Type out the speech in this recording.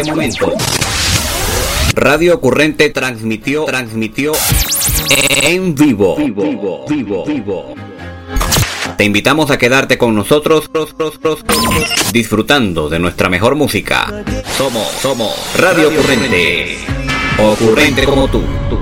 Radio Ocurrente transmitió en vivo. Te invitamos a quedarte con nosotros disfrutando de nuestra mejor música. Somos Radio Ocurrente. Ocurrente como tú.